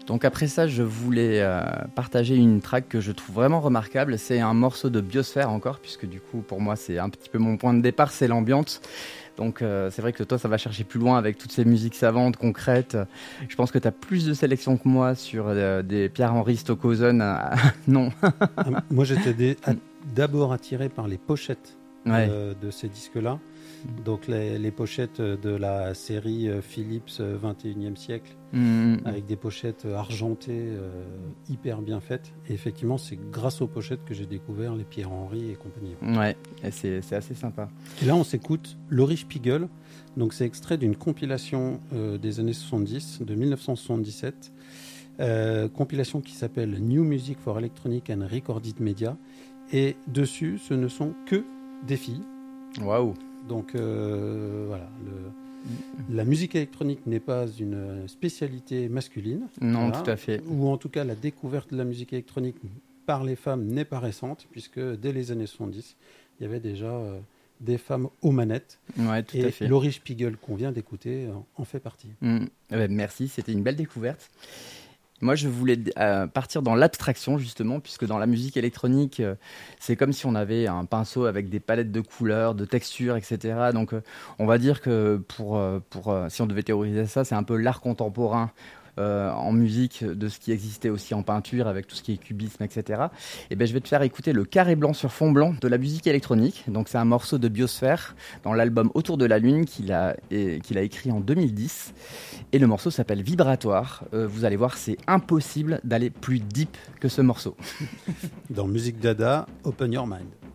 Donc après ça, je voulais partager une track que je trouve vraiment remarquable. C'est un morceau de Biosphère encore, puisque du coup, pour moi, c'est un petit peu mon point de départ, c'est l'ambiance. Donc c'est vrai que toi, ça va chercher plus loin avec toutes ces musiques savantes, concrètes. Je pense que tu as plus de sélection que moi sur des Pierre-Henri Stockhausen. Non. Moi, j'étais d'abord attiré par les pochettes de ces disques-là. Donc les pochettes de la série Philips 21e siècle, avec des pochettes argentées hyper bien faites. Et effectivement, c'est grâce aux pochettes que j'ai découvert les Pierre-Henri et compagnie. Ouais, et c'est assez sympa. Et là, on s'écoute Laurie Spiegel. Donc c'est extrait d'une compilation des années 70, de 1977. Compilation qui s'appelle New Music for Electronic and Recorded Media. Et dessus, ce ne sont que des filles. Waouh! Donc voilà, la musique électronique n'est pas une spécialité masculine. Non, voilà, tout à fait. Ou en tout cas, la découverte de la musique électronique par les femmes n'est pas récente, puisque dès les années 70, il y avait déjà des femmes aux manettes. Ouais, tout à fait. Et Laurie Spiegel, qu'on vient d'écouter, en fait partie. Merci, c'était une belle découverte. Moi, je voulais partir dans l'abstraction, justement, puisque dans la musique électronique, c'est comme si on avait un pinceau avec des palettes de couleurs, de textures, etc. Donc, on va dire que si on devait théoriser ça, c'est un peu l'art contemporain en musique de ce qui existait aussi en peinture avec tout ce qui est cubisme, etc. Et ben, je vais te faire écouter le carré blanc sur fond blanc de la musique électronique. Donc c'est un morceau de Biosphère dans l'album Autour de la Lune qu'il a écrit en 2010. Et le morceau s'appelle Vibratoire. Vous allez voir, c'est impossible d'aller plus deep que ce morceau. Dans Musique Dada, Open Your Mind.